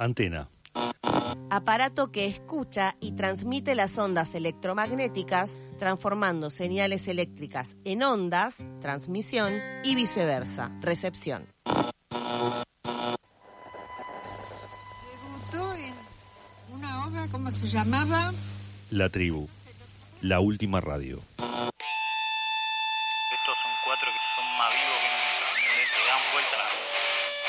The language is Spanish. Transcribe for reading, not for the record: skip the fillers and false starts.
Antena. Aparato que escucha y transmite las ondas electromagnéticas, transformando señales eléctricas en ondas, transmisión, y viceversa, recepción. Debutó en una obra, ¿cómo se llamaba? La Tribu, la última radio.